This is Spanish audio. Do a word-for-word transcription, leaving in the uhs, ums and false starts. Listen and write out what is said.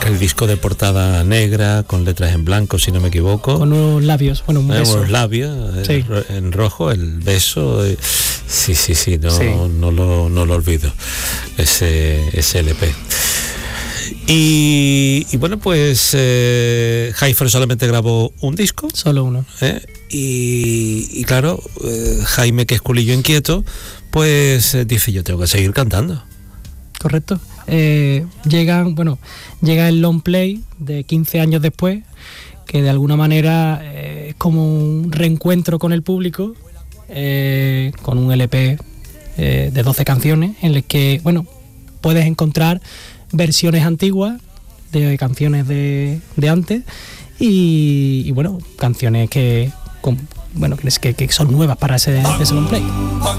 el disco de portada negra, con letras en blanco, si no me equivoco. Con unos labios, bueno, un eh, beso. unos labios Sí. eh, en rojo, el beso. Eh, sí, sí, sí, no, Sí. no, lo, no lo olvido, ese, ese L P. Y, y bueno, pues eh, Haifre solamente grabó un disco. Solo uno. ¿eh? Y, y claro, eh, Jaime, que es culillo inquieto, pues eh, dice, yo tengo que seguir cantando. Correcto. Eh, llegan, bueno, llega el long play de quince años después, que de alguna manera eh, es como un reencuentro con el público, eh, con un L P eh, de doce canciones, en el que, bueno, puedes encontrar versiones antiguas de canciones de, de antes y, y bueno, canciones que, con, bueno, que, que son nuevas para ese, ese long play.